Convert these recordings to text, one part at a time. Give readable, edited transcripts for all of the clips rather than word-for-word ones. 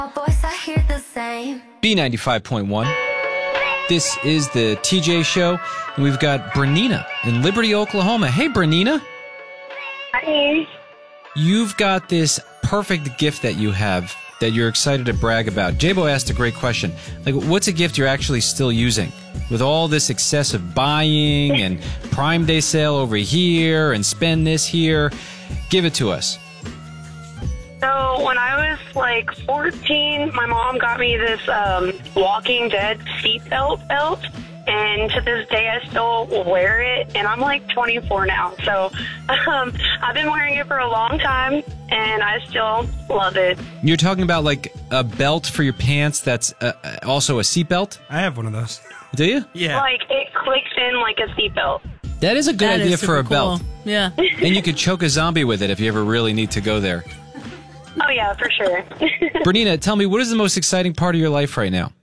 Voice, I hear the same. B95.1. This is the TJ Show, and we've got Bernina in Liberty, Oklahoma. Hey, Bernina. Hi. You've got this perfect gift that you have that you're excited to brag about. J-Bo asked a great question. Like, what's a gift you're actually still using? With all this excessive buying and Prime Day sale over here and spend this here, give it to us. So when I was like 14, my mom got me this Walking Dead seatbelt belt. And to this day, I still wear it. And I'm like 24 now. So I've been wearing it for a long time. And I still love it. You're talking about like a belt for your pants that's also a seatbelt? I have one of those. Do you? Yeah. Like it clicks in like a seatbelt. That is a good idea for a belt. Yeah. And you could choke a zombie with it if you ever really need to go there. Oh, yeah, for sure. Bernina, tell me, what is the most exciting part of your life right now?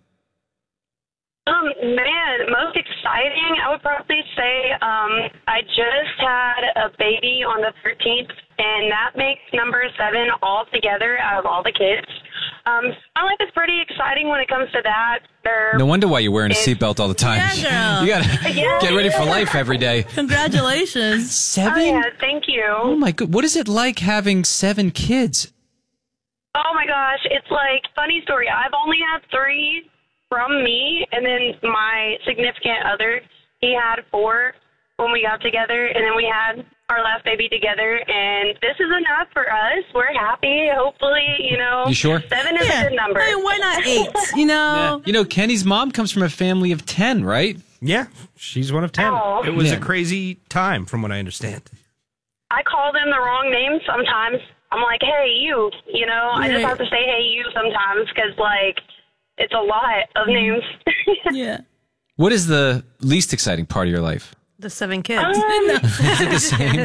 Man, most exciting, I would probably say I just had a baby on the 13th, and that makes number 7 altogether out of all the kids. My life is pretty exciting when it comes to that. No wonder why you're wearing a seatbelt all the time. Yeah, girl. You gotta get ready for life every day. Congratulations. 7? Oh, yeah, thank you. Oh, my God. What is it like having 7 kids? Oh, my gosh, it's like, funny story, I've only had 3 from me, and then my significant other, he had 4 when we got together, and then we had our last baby together, and this is enough for us. We're happy, hopefully, You sure? 7 is a good number. I mean, why not 8? Yeah. You know, Kenny's mom comes from a family of 10, right? Yeah, she's one of 10. Oh. It was Yeah. a crazy time, from what I understand. I call them the wrong name sometimes. I'm like, hey, you, I just Right. have to say hey, you sometimes, because, like, it's a lot of names. Yeah. What is the least exciting part of your life? The 7 kids. Is it the same?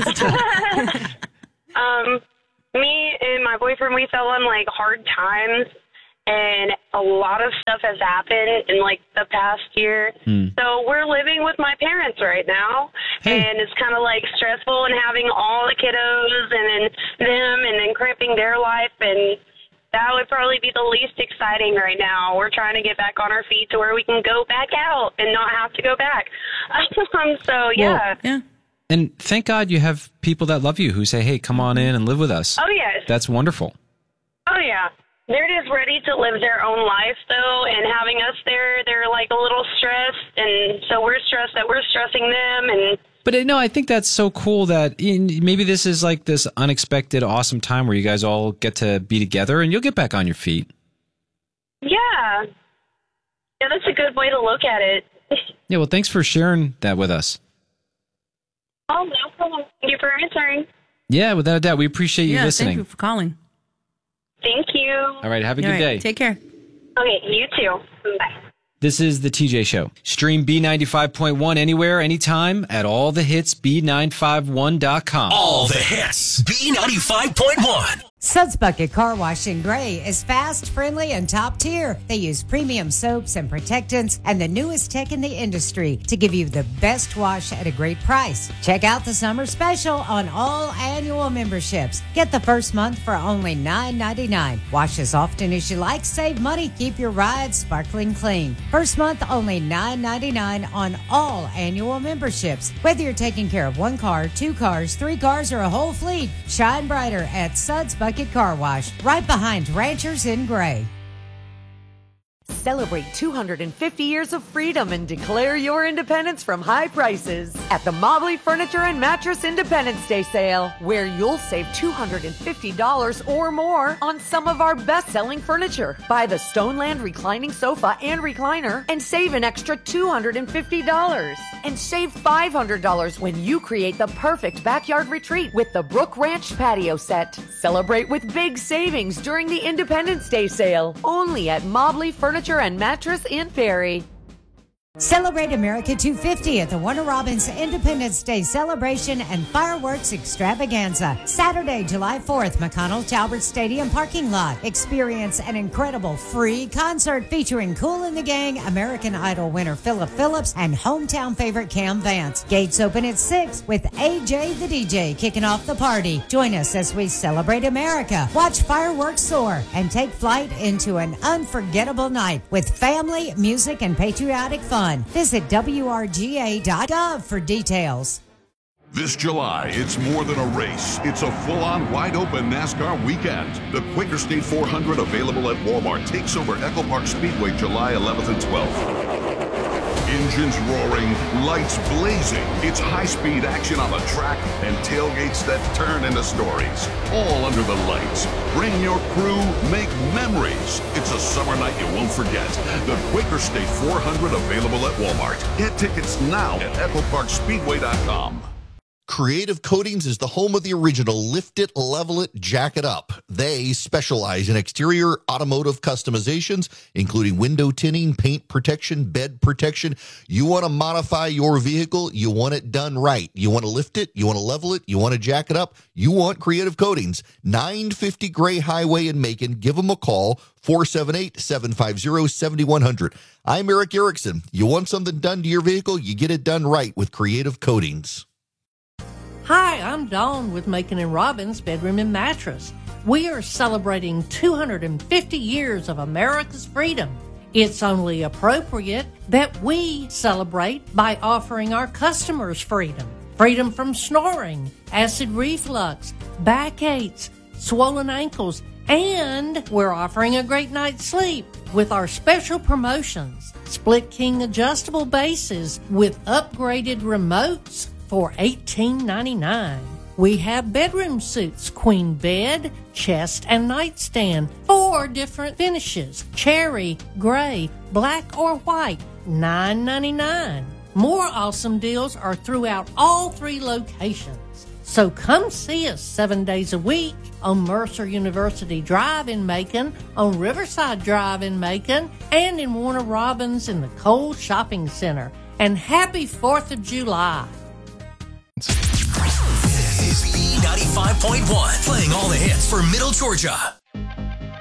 Me and my boyfriend, we fell on, like, hard times, and a lot of stuff has happened in, like, the past year. So we're living with my parents right now, and it's kind of, like, stressful and having all the kiddos and then them and then cramping their life, and that would probably be the least exciting right now. We're trying to get back on our feet to where we can go back out and not have to go back. So, yeah. Yeah. And thank God you have people that love you who say, hey, come on in and live with us. Oh, yes. That's wonderful. Oh, yeah. They're just ready to live their own life, though, and having us there, they're, like, a little stressed, and so we're stressed that we're stressing them, and... But no, I think that's so cool that maybe this is like this unexpected, awesome time where you guys all get to be together and you'll get back on your feet. Yeah. Yeah, that's a good way to look at it. Yeah, well, thanks for sharing that with us. Oh, no problem. Thank you for answering. Yeah, without a doubt. We appreciate you Yeah, listening. thank you for calling. Thank you. All right, have a All good right, day. Take care. Okay, you too. Bye. This is the TJ Show. Stream B95.1 anywhere, anytime at allthehitsb951.com. All the hits. B95.1. Suds Bucket Car Wash in Gray is fast, friendly, and top tier. They use premium soaps and protectants and the newest tech in the industry to give you the best wash at a great price. Check out the summer special on all annual memberships. Get the first month for only $9.99. Wash as often as you like, save money, keep your ride sparkling clean. First month only $9.99 on all annual memberships. Whether you're taking care of 1 car, 2 cars, 3 cars, or a whole fleet, shine brighter at Suds Bucket Car Wash, right behind Ranchers in Gray. Celebrate 250 years of freedom and declare your independence from high prices at the Mobley Furniture and Mattress Independence Day sale, where you'll save $250 or more on some of our best-selling furniture. Buy the Stoneland reclining sofa and recliner and save an extra $250. And save $500 when you create the perfect backyard retreat with the Brook Ranch patio set. Celebrate with big savings during the Independence Day sale, only at Mobley Furniture and Mattress in Perry. Celebrate America 250 at the Warner Robins Independence Day Celebration and Fireworks Extravaganza. Saturday, July 4th, McConnell Talbert Stadium parking lot. Experience an incredible free concert featuring Kool and the Gang, American Idol winner Philip Phillips, and hometown favorite Cam Vance. Gates open at 6 with AJ the DJ kicking off the party. Join us as we celebrate America, watch fireworks soar, and take flight into an unforgettable night with family, music, and patriotic fun. Visit WRGA.gov for details. This July, it's more than a race. It's a full-on, wide-open NASCAR weekend. The Quaker State 400, available at Walmart, takes over Echo Park Speedway July 11th and 12th. Engines roaring, lights blazing. It's high-speed action on the track and tailgates that turn into stories. All under the lights. Bring your crew, make memories. It's a summer night you won't forget. The Quaker State 400, available at Walmart. Get tickets now at EchoParkSpeedway.com. Creative Coatings is the home of the original Lift It, Level It, Jack It Up. They specialize in exterior automotive customizations, including window tinting, paint protection, bed protection. You want to modify your vehicle, you want it done right. You want to lift it, you want to level it, you want to jack it up. You want Creative Coatings. 950 Gray Highway in Macon. Give them a call, 478-750-7100. I'm Eric Erickson. You want something done to your vehicle, you get it done right with Creative Coatings. Hi, I'm Dawn with Macon and Robbins Bedroom and Mattress. We are celebrating 250 years of America's freedom. It's only appropriate that we celebrate by offering our customers freedom. Freedom from snoring, acid reflux, backaches, swollen ankles, and we're offering a great night's sleep with our special promotions. Split King adjustable bases with upgraded remotes for $18.99. We have bedroom suits, queen bed, chest, and nightstand, 4 different finishes, cherry, gray, black, or white, $9.99. More awesome deals are throughout all 3 locations. So come see us 7 days a week on Mercer University Drive in Macon, on Riverside Drive in Macon, and in Warner Robins in the Cole Shopping Center. And happy 4th of July. This is B95.1, playing all the hits for Middle Georgia.